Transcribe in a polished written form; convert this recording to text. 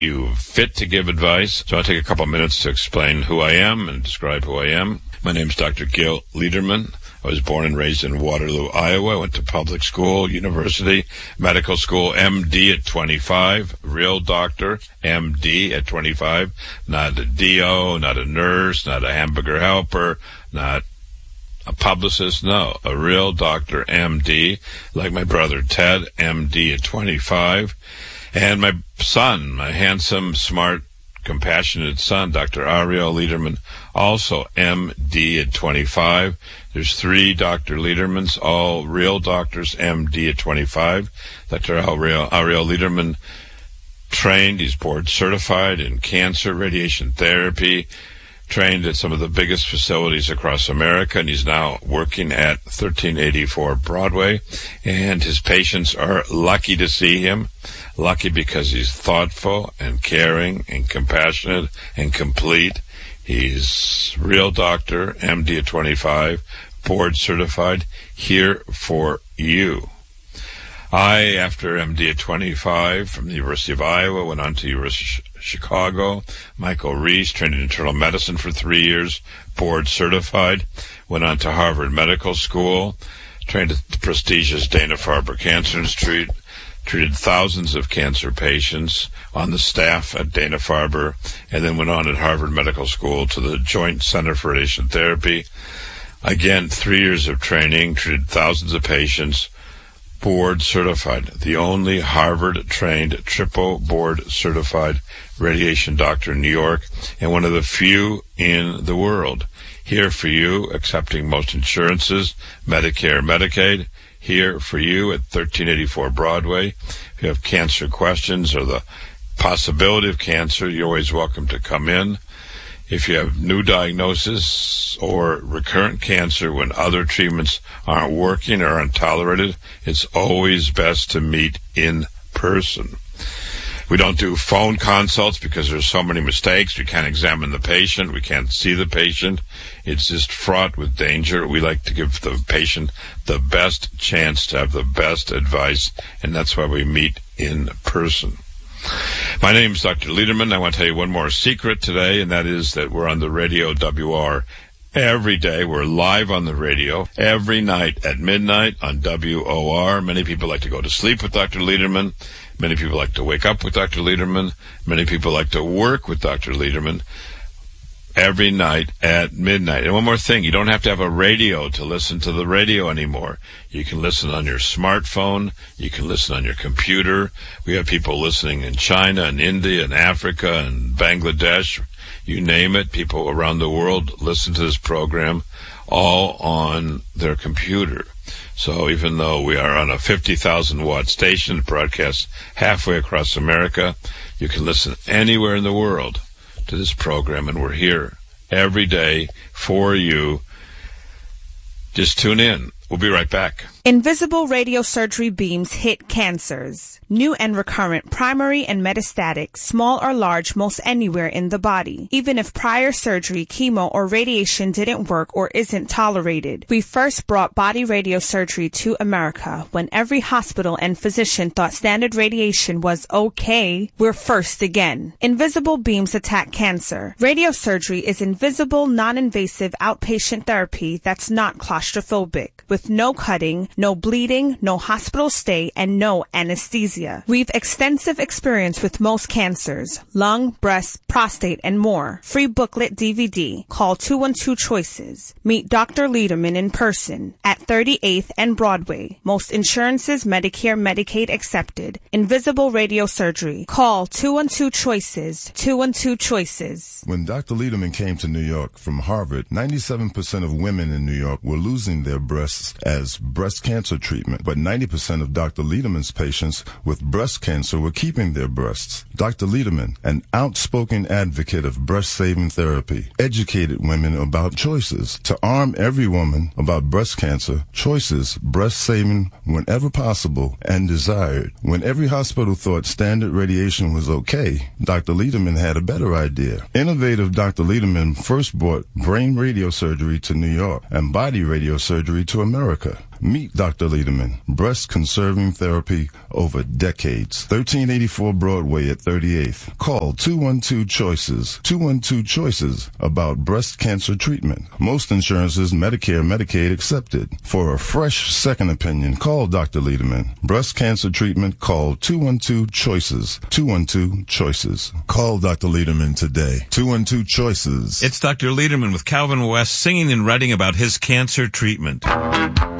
you fit to give advice? So I'll take a couple minutes to explain who I am and describe who I am. My name is Dr. Gil Lederman. I was born and raised in Waterloo, Iowa. I went to public school, university, medical school, MD at 25, real doctor, MD at 25, not a DO, not a nurse, not a hamburger helper, not a publicist, no, a real doctor, MD, like my brother Ted, MD at 25, and my son, my handsome, smart, compassionate son, Dr. Ariel Lederman, also MD at 25. There's 3 Dr. Ledermans, all real doctors, MD at 25. Dr. Ariel Lederman trained, he's board certified in cancer, radiation therapy, trained at some of the biggest facilities across America, and he's now working at 1384 Broadway, and his patients are lucky to see him. Lucky because he's thoughtful and caring and compassionate and complete. He's real doctor, MD at 25, board certified, here for you. I, after MD at 25 from the University of Iowa, went on to University of Chicago. Michael Reese, trained in internal medicine for 3 years, board certified. Went on to Harvard Medical School, trained at the prestigious Dana-Farber Cancer Institute, treated thousands of cancer patients on the staff at Dana-Farber, and then went on at Harvard Medical School to the Joint Center for Radiation Therapy. Again, 3 years of training, treated thousands of patients, board certified, the only Harvard-trained, triple board certified radiation doctor in New York, and one of the few in the world. Here for you, accepting most insurances, Medicare, Medicaid, here for you at 1384 Broadway. If you have cancer questions or the possibility of cancer, you're always welcome to come in. If you have new diagnosis or recurrent cancer when other treatments aren't working or aren't tolerated, it's always best to meet in person. We don't do phone consults because there's so many mistakes. We can't examine the patient. We can't see the patient. It's just fraught with danger. We like to give the patient the best chance to have the best advice, and that's why we meet in person. My name is Dr. Lederman. I want to tell you one more secret today, and that is that we're on the radio WR every day. We're live on the radio every night at midnight on WOR. Many people like to go to sleep with Dr. Lederman. Many people like to wake up with Dr. Lederman. Many people like to work with Dr. Lederman every night at midnight. And one more thing, you don't have to have a radio to listen to the radio anymore. You can listen on your smartphone. You can listen on your computer. We have people listening in China and India and Africa and Bangladesh. You name it. People around the world listen to this program all on their computer. So even though we are on a 50,000-watt station that broadcasts halfway across America, you can listen anywhere in the world to this program, and we're here every day for you. Just tune in. We'll be right back. Invisible radiosurgery beams hit cancers. New and recurrent, primary and metastatic, small or large, most anywhere in the body. Even if prior surgery, chemo, or radiation didn't work or isn't tolerated. We first brought body radiosurgery to America when every hospital and physician thought standard radiation was okay. We're first again. Invisible beams attack cancer. Radiosurgery is invisible, non-invasive outpatient therapy that's not claustrophobic, with no cutting, no bleeding, no hospital stay, and no anesthesia. We've extensive experience with most cancers, lung, breast, prostate, and more. Free booklet DVD. Call 212-CHOICES. Meet Dr. Lederman in person at 38th and Broadway. Most insurances, Medicare, Medicaid accepted. Invisible radiosurgery. Call 212-CHOICES. 212-CHOICES. When Dr. Lederman came to New York from Harvard, 97% of women in New York were losing their breasts as breast cancer treatment, but 90% of Dr. Lederman's patients with breast cancer were keeping their breasts. Dr. Lederman, an outspoken advocate of breast-saving therapy, educated women about choices. To arm every woman about breast cancer, choices, breast-saving whenever possible and desired. When every hospital thought standard radiation was okay, Dr. Lederman had a better idea. Innovative Dr. Lederman first brought brain radiosurgery to New York and body radiosurgery to America. Meet Dr. Lederman, breast conserving therapy over decades. 1384 Broadway at 38th. Call 212-CHOICES. 212-CHOICES about breast cancer treatment. Most insurances, Medicare, Medicaid accepted. For a fresh second opinion, call Dr. Lederman. Breast cancer treatment, call 212-CHOICES. 212-CHOICES. Call Dr. Lederman today. 212-CHOICES. It's Dr. Lederman with Calvin West singing and writing about his cancer treatment.